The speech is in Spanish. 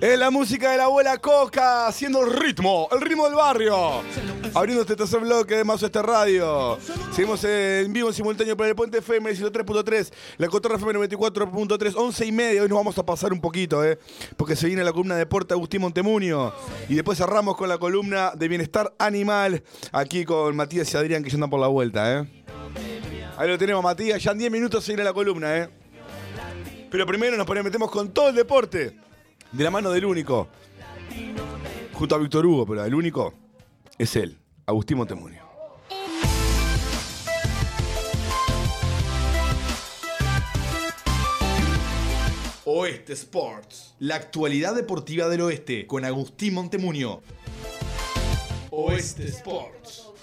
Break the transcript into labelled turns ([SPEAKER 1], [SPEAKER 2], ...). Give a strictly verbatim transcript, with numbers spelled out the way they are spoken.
[SPEAKER 1] Es la música de la abuela Coca, haciendo el ritmo, el ritmo del barrio. Abriendo este tercer bloque de Más Este Radio. Seguimos en vivo en simultáneo por el Puente F M ciento tres punto tres, la Cotorra F M noventa y cuatro punto tres, once y media. Hoy nos vamos a pasar un poquito, eh, porque se viene la columna de deporte Agustín Montemunio. Y después cerramos con la columna de bienestar animal, aquí con Matías y Adrián, que ya andan por la vuelta, eh. Ahí lo tenemos, Matías, ya en diez minutos se viene la columna, eh. Pero primero nos ponemos, metemos con todo el deporte. De la mano del único. Junto a Víctor Hugo, pero el único es él, Agustín Montemunio. Oeste Sports. La actualidad deportiva del oeste con Agustín Montemunio. Oeste Sports.